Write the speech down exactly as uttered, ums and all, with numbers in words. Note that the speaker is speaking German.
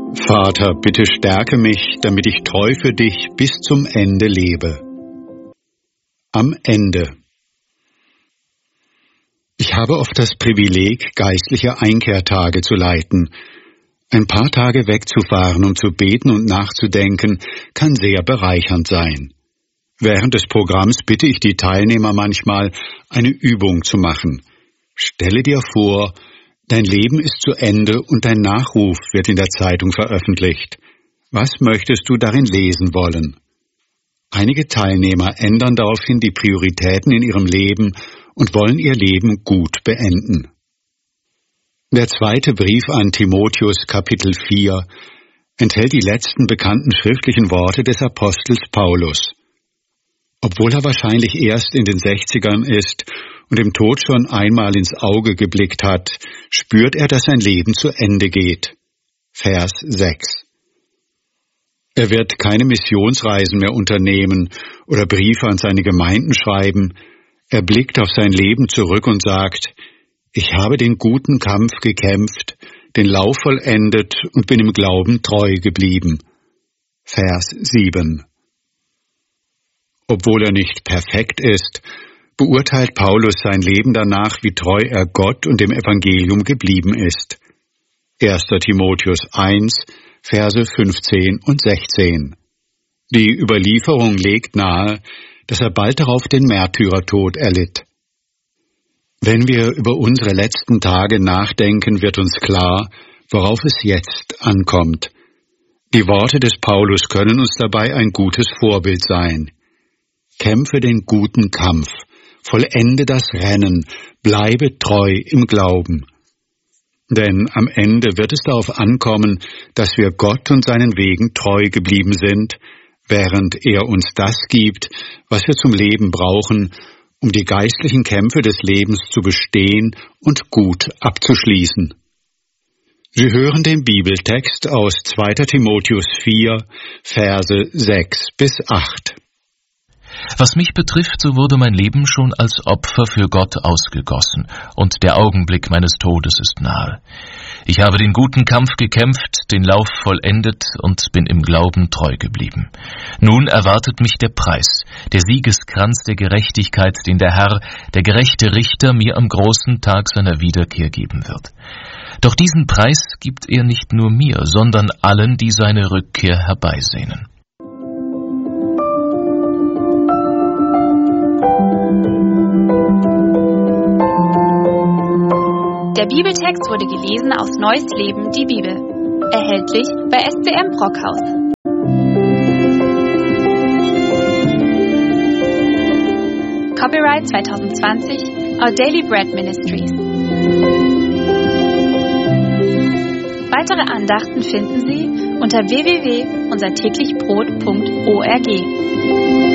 Vater, bitte stärke mich, damit ich treu für dich bis zum Ende lebe. Am Ende. Ich habe oft das Privileg, geistliche Einkehrtage zu leiten. Ein paar Tage wegzufahren, um zu beten und nachzudenken, kann sehr bereichernd sein. Während des Programms bitte ich die Teilnehmer manchmal, eine Übung zu machen. Stelle dir vor, dein Leben ist zu Ende und dein Nachruf wird in der Zeitung veröffentlicht. Was möchtest du darin lesen wollen? Einige Teilnehmer ändern daraufhin die Prioritäten in ihrem Leben und wollen ihr Leben gut beenden. Der zweite Brief an Timotheus, Kapitel vier, enthält die letzten bekannten schriftlichen Worte des Apostels Paulus. Obwohl er wahrscheinlich erst in den Sechzigern ist und dem Tod schon einmal ins Auge geblickt hat, spürt er, dass sein Leben zu Ende geht. Vers sechs. Er wird keine Missionsreisen mehr unternehmen oder Briefe an seine Gemeinden schreiben. Er blickt auf sein Leben zurück und sagt, ich habe den guten Kampf gekämpft, den Lauf vollendet und bin im Glauben treu geblieben. Vers sieben. Obwohl er nicht perfekt ist, beurteilt Paulus sein Leben danach, wie treu er Gott und dem Evangelium geblieben ist. erster Timotheus eins, Verse fünfzehn und sechzehn. Die Überlieferung legt nahe, dass er bald darauf den Märtyrertod erlitt. Wenn wir über unsere letzten Tage nachdenken, wird uns klar, worauf es jetzt ankommt. Die Worte des Paulus können uns dabei ein gutes Vorbild sein. Kämpfe den guten Kampf, vollende das Rennen, bleibe treu im Glauben. Denn am Ende wird es darauf ankommen, dass wir Gott und seinen Wegen treu geblieben sind, während er uns das gibt, was wir zum Leben brauchen, um die geistlichen Kämpfe des Lebens zu bestehen und gut abzuschließen. Sie hören den Bibeltext aus zweiter Timotheus vier, Verse sechs bis acht. Was mich betrifft, so wurde mein Leben schon als Opfer für Gott ausgegossen, und der Augenblick meines Todes ist nahe. Ich habe den guten Kampf gekämpft, den Lauf vollendet und bin im Glauben treu geblieben. Nun erwartet mich der Preis, der Siegeskranz der Gerechtigkeit, den der Herr, der gerechte Richter, mir am großen Tag seiner Wiederkehr geben wird. Doch diesen Preis gibt er nicht nur mir, sondern allen, die seine Rückkehr herbeisehnen. Der Bibeltext wurde gelesen aus Neues Leben, die Bibel. Erhältlich bei S C M Brockhaus. Copyright zwanzig zwanzig, Our Daily Bread Ministries. Weitere Andachten finden Sie unter w w w punkt unser täglich brot punkt org.